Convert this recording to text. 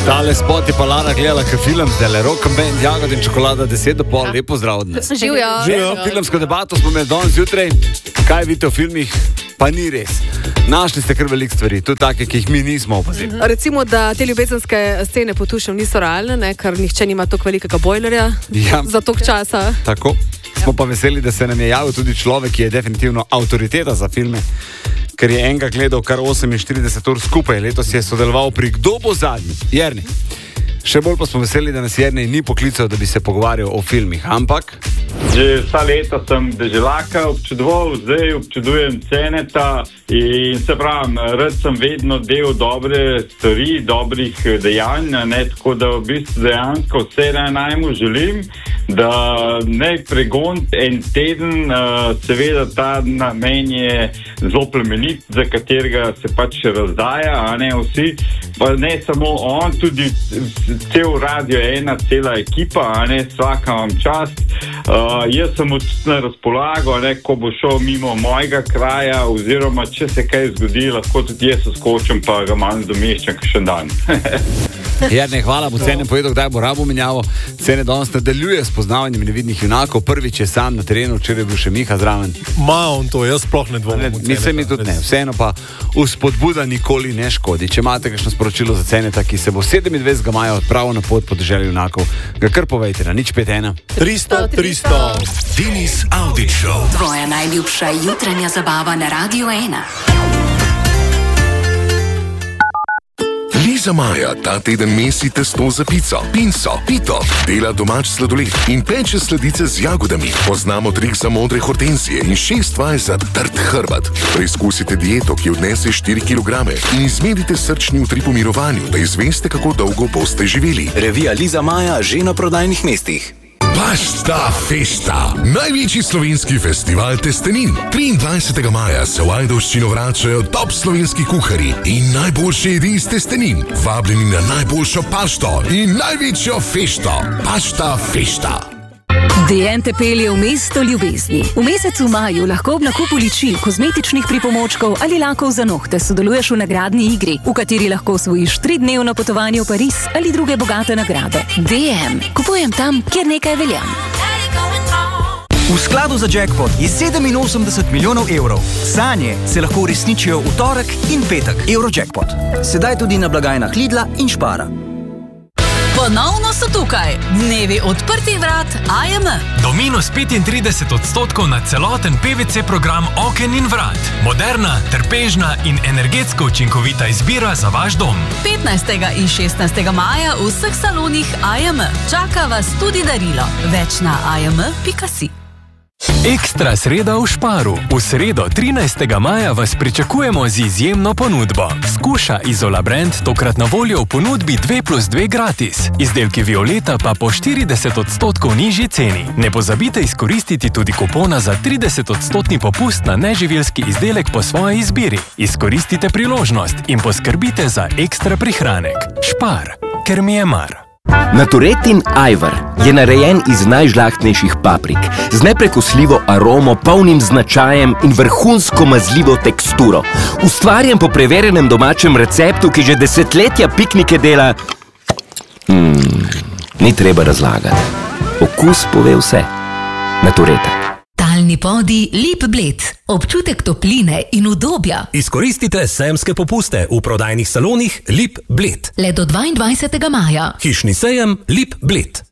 Tale spot je pa Lara gledala k film, zdaj Rock Band, Jagod in čokolada 10:30, lepo zdrav od nas. Živijo. Filmsko debato smo imeli danes zjutraj, kaj vidite v filmih, pa ni res. Našli ste kar veliko stvari, tudi take, ki jih mi nismo opazili. Recimo, da te ljubezenske scene po tušem niso realne, ne, ker nihče nima toliko velikega bojlerja za toliko časa. Tako. Smo pa veseli, da se nam je javil tudi človek, ki je definitivno avtoriteta za filme, ker je enega gledal kar 48 ur skupaj. Letos je sodeloval pri Kdo bo zadnji? Jernej. Še bolj pa smo veseli, da nas Jernej ni poklical, da bi se pogovarjal o filmih, ampak... Že vsa leta sem Deželaka občudoval, zdaj občudujem Ceneta in se pravim, rad sem vedno del dobre stvari, dobrih dejanj, ne, tako da v bistvu dejansko vse najmu želim, da ne pregon en teden, seveda ta namen je zelo plemenit, za katerega se pač razdaja, a ne vsi, pa ne samo on, tudi cel radio je ena cela ekipa, a ne, svaka vam čast. Jaz sem na razpolago, ne, ko bo šel mimo mojega kraja, oziroma če se kaj zgodi, lahko tudi jaz skočim, pa ga malo domeščam kakšen dan. Jernej, hvala, bo Cene povedal, kdaj bo rabo menjavo. Cene danes nadaljuje s poznavanjem nevidnih junakov. Prvič je sam na terenu, včeraj je bil še Miha zraven. On to, jaz sploh ne dvomim. Mislim, mi tudi ne. Vseeno pa vzpodbuda nikoli ne škodi. Če imate kakšno sporočilo za Ceneta, ki se bo 27. maja odpravil na pot po deželi junakov, ga kar povejte na 051 300. Denis Audić Show. Tvoja najljubša jutranja zabava na Radio 1. Liza Maja ta teden mesi testo za pico, pinso, pito, dela domač sladoled in peče sladice z jagodami. Poznamo trik za modre hortenzije in 6 vaj za trd hrbet. Preizkusite dieto, ki odnese 4 kg in izmerite srčni utrip v mirovanju, da izveste, kako dolgo boste živeli. Revija Liza Maja že na prodajnih mestih. Pasta Festa, največji slovenski festival testenin. 23. maja se v Ajdovščino vračajo top slovenski kuharji in najboljše jedi iz testenin. Vabljeni na najboljšo pašto in največjo fešto. Pasta Festa. DN te pelje v mesto ljubezni. V mesecu maju lahko ob nakupu ličil, kozmetičnih pripomočkov ali lakov za nohte sodeluješ v nagradni igri, v kateri lahko osvojiš 3-dnevno potovanje v Pariz ali druge bogate nagrade. DM. Kupujem tam, kjer nekaj velja. V skladu za jackpot je 87 milijonov evrov. Sanje se lahko uresničijo v torek in petek. Eurojackpot. Sedaj tudi na blagajnah Lidla in Spara. Ponovno so tukaj. Dnevi odprtih vrat AJM. Do minus 35% na celoten PVC program oken in vrat. Moderna, trpežna in energetsko učinkovita izbira za vaš dom. 15. in 16. maja v vseh salonih AJM. Čaka vas tudi darilo. Več na ajm.si. Ekstra sreda v Sparu. V sredo 13. maja vas pričakujemo z izjemno ponudbo. Skuša Izola Brand tokrat na voljo v ponudbi 2+2 gratis. Izdelki Violeta pa po 40% nižji ceni. Ne pozabite izkoristiti tudi kupona za 30% popust na neživilski izdelek po svoji izbiri. Izkoristite priložnost in poskrbite za ekstra prihranek. Spar, ker mi je mar. Naturetin ajvar je narejen iz najžlahtnejših paprik, z neprekosljivo aromo, polnim značajem in vrhunsko mazljivo teksturo. Ustvarjen po preverjenem domačem receptu, ki že desetletja piknike dela... Ni treba razlagati. Okus pove vse. Natureta. Talni podi Lip Bled. Občutek topline in udobja. Izkoristite sejemske popuste v prodajnih salonih Lip Bled. Le do 22. maja. Hišni sejem Lip Bled.